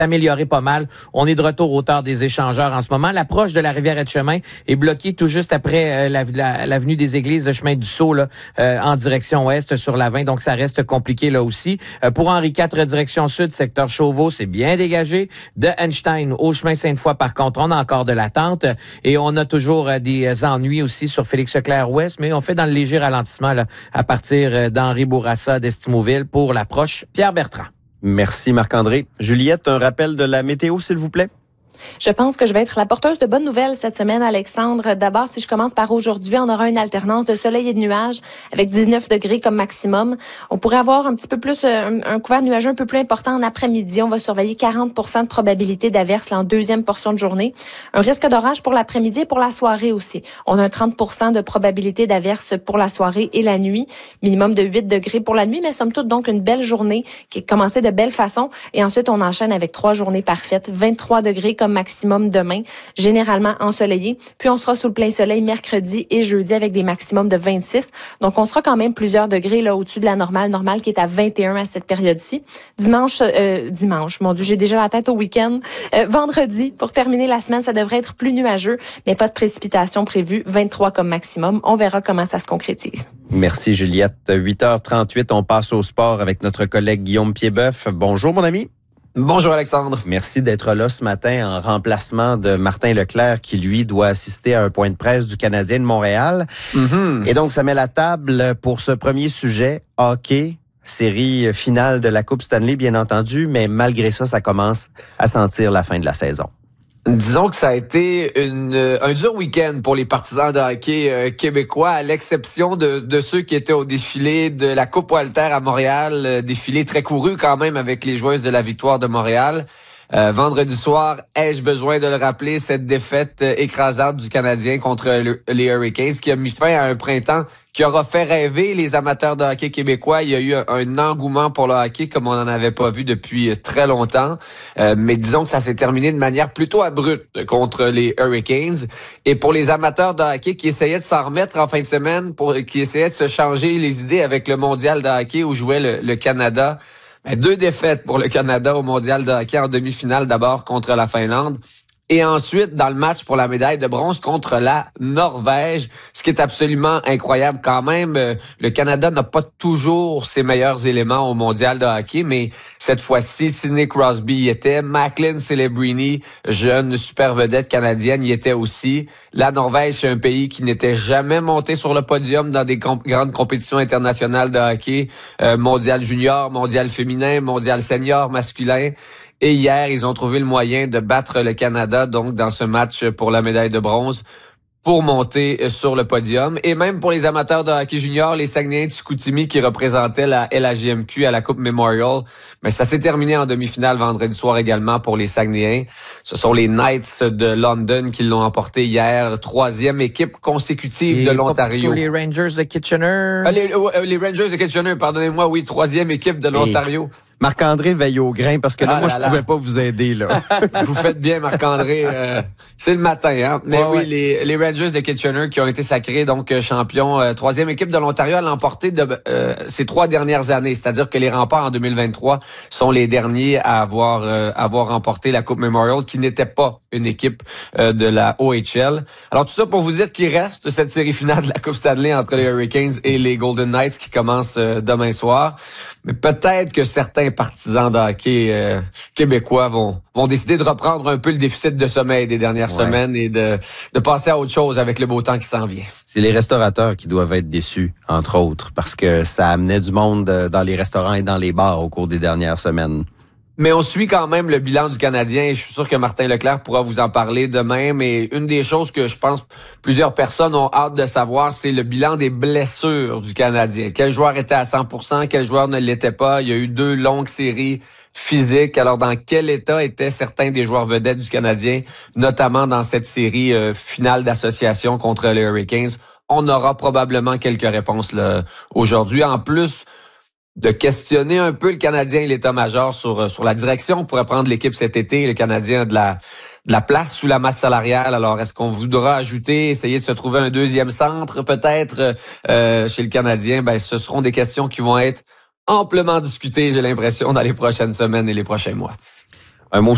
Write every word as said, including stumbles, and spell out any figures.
amélioré pas mal. On est de retour au tard des échangeurs en ce moment. L'approche de la rivière Etchemin est bloquée tout juste après euh, la, la, l'avenue des Églises, le chemin du Sceau, là, euh, en direction ouest sur la vingt. Donc, ça reste compliqué là aussi. Euh, pour Henri quatre, direction sud, secteur Chauveau, c'est bien dégagé. De Einstein au chemin Sainte-Foy, par contre, on a encore de l'attente. Et on a toujours euh, des ennuis aussi sur Félix-Leclerc-Ouest, mais on fait dans le léger ralentissement là, à partir euh, d'Henri Bourassa, d'Estimauville pour l'approche Pierre-Bertrand. Merci Marc-André. Juliette, un rappel de la météo, s'il vous plaît? Je pense que je vais être la porteuse de bonnes nouvelles cette semaine, Alexandre. D'abord, si je commence par aujourd'hui, on aura une alternance de soleil et de nuages avec dix-neuf degrés comme maximum. On pourrait avoir un petit peu plus, un, un couvert nuageux un peu plus important en après-midi. On va surveiller quarante pour cent de probabilité d'averse là, en deuxième portion de journée. Un risque d'orage pour l'après-midi et pour la soirée aussi. On a un trente pour cent de probabilité d'averse pour la soirée et la nuit. Minimum de huit degrés pour la nuit, mais somme toute donc une belle journée qui est commencée de belle façon. Et ensuite, on enchaîne avec trois journées parfaites. vingt-trois degrés comme maximum demain, généralement ensoleillé. Puis on sera sous le plein soleil mercredi et jeudi avec des maximums de vingt-six. Donc on sera quand même plusieurs degrés là au-dessus de la normale, normale qui est à vingt et un à cette période-ci. Dimanche, euh, dimanche, mon Dieu, j'ai déjà la tête au week-end. Euh, vendredi, pour terminer la semaine, ça devrait être plus nuageux, mais pas de précipitation prévue, vingt-trois comme maximum. On verra comment ça se concrétise. Merci Juliette. huit heures trente-huit, on passe au sport avec notre collègue Guillaume Piedboeuf. Bonjour mon ami. Bonjour Alexandre. Merci d'être là ce matin en remplacement de Martin Leclerc qui, lui, doit assister à un point de presse du Canadien de Montréal. Mm-hmm. Et donc, ça met la table pour ce premier sujet, hockey, série finale de la Coupe Stanley, bien entendu, mais malgré ça, ça commence à sentir la fin de la saison. Disons que ça a été une, un dur week-end pour les partisans de hockey euh, québécois, à l'exception de, de ceux qui étaient au défilé de la Coupe Walter à Montréal, euh, défilé très couru quand même avec les joueuses de la Victoire de Montréal. Euh, vendredi soir, ai-je besoin de le rappeler, cette défaite euh, écrasante du Canadien contre le, les Hurricanes qui a mis fin à un printemps qui aura fait rêver les amateurs de hockey québécois. Il y a eu un, un engouement pour le hockey comme on n'en avait pas vu depuis très longtemps. Euh, mais disons que ça s'est terminé de manière plutôt abrupte contre les Hurricanes. Et pour les amateurs de hockey qui essayaient de s'en remettre en fin de semaine, pour qui essayaient de se changer les idées avec le mondial de hockey où jouait le, le Canada, ben, deux défaites pour le Canada au mondial de hockey en demi-finale, d'abord contre la Finlande. Et ensuite, dans le match pour la médaille de bronze contre la Norvège, ce qui est absolument incroyable quand même. Le Canada n'a pas toujours ses meilleurs éléments au mondial de hockey, mais cette fois-ci, Sidney Crosby y était, Macklin Celebrini, jeune super vedette canadienne, y était aussi. La Norvège, c'est un pays qui n'était jamais monté sur le podium dans des comp- grandes compétitions internationales de hockey, euh, mondial junior, mondial féminin, mondial senior, masculin. Et hier, ils ont trouvé le moyen de battre le Canada, donc dans ce match pour la médaille de bronze, pour monter sur le podium. Et même pour les amateurs de hockey junior, les Saguenayens de Chicoutimi qui représentaient la L A J M Q à la Coupe Memorial, mais ça s'est terminé en demi-finale vendredi soir également pour les Saguenayens. Ce sont les Knights de London qui l'ont emporté hier, troisième équipe consécutive Et de l'Ontario. Les Rangers de Kitchener. Ah, les, euh, les Rangers de Kitchener, pardonnez-moi, oui, troisième équipe de l'Ontario. Et Marc-André veille au grain parce que là, ah, moi, là, je là. pouvais pas vous aider, là. Vous faites bien, Marc-André. Euh, c'est le matin, hein. Mais ouais, oui, ouais. Les, les Rangers de Kitchener qui ont été sacrés, donc, champions, euh, troisième équipe de l'Ontario à l'emporter de euh, ces trois dernières années. C'est-à-dire que les Remparts en deux mille vingt-trois sont les derniers à avoir, euh, avoir remporté la Coupe Memorial, qui n'était pas une équipe euh, de la O H L. Alors, tout ça pour vous dire qu'il reste cette série finale de la Coupe Stanley entre les Hurricanes et les Golden Knights qui commence euh, demain soir. Mais peut-être que certains partisans de hockey euh, québécois vont vont décider de reprendre un peu le déficit de sommeil des dernières ouais. semaines et de de passer à autre chose avec le beau temps qui s'en vient. C'est les restaurateurs qui doivent être déçus, entre autres, parce que ça amenait du monde dans les restaurants et dans les bars au cours des dernières semaines. Mais on suit quand même le bilan du Canadien et je suis sûr que Martin Leclerc pourra vous en parler demain. Mais une des choses que je pense plusieurs personnes ont hâte de savoir, c'est le bilan des blessures du Canadien. Quel joueur était à cent pour cent, quel joueur ne l'était pas. Il y a eu deux longues séries physiques. Alors, dans quel état étaient certains des joueurs vedettes du Canadien, notamment dans cette série euh, finale d'association contre les Hurricanes? On aura probablement quelques réponses là, aujourd'hui. En plus de questionner un peu le Canadien et l'état-major sur sur la direction. On pourrait prendre l'équipe cet été. Le Canadien a de la de la place sous la masse salariale. Alors, est-ce qu'on voudra ajouter, essayer de se trouver un deuxième centre peut-être euh, chez le Canadien? Ben, ce seront des questions qui vont être amplement discutées, j'ai l'impression, dans les prochaines semaines et les prochains mois. Un mot